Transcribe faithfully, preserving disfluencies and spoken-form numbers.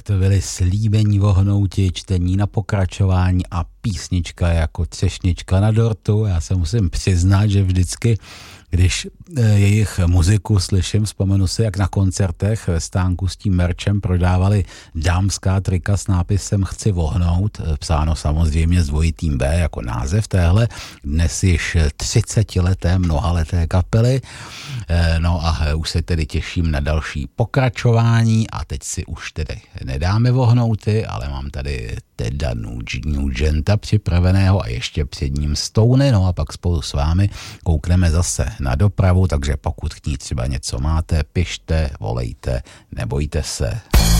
to byly Slíbení vohnouti, Čtení na pokračování a písnička jako Třešnička na dortu. Já se musím přiznat, že vždycky, když jejich muziku slyším, vzpomenu si, jak na koncertech ve stánku s tím merčem prodávali dámská trika s nápisem Chci vohnout, psáno samozřejmě s dvojitým B jako název téhle, dnes již třicetileté, mnohaleté kapely. No a už se tedy těším na další pokračování a teď si už tedy nedáme vohnouty, ale mám tady Teda Nugenta připraveného a ještě před ním Stony, no a pak spolu s vámi koukneme zase na dopravu, takže pokud k ní třeba něco máte, pište, volejte, nebojte se.